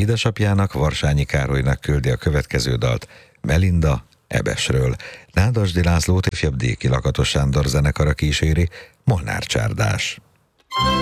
Édesapjának, Varsányi Károlynak küldi a következő dalt, Melinda Ebesről. Nádasdy Lászlót ifjabb Déki Lakatos Sándor zenekara kíséri, Molnár Csárdás.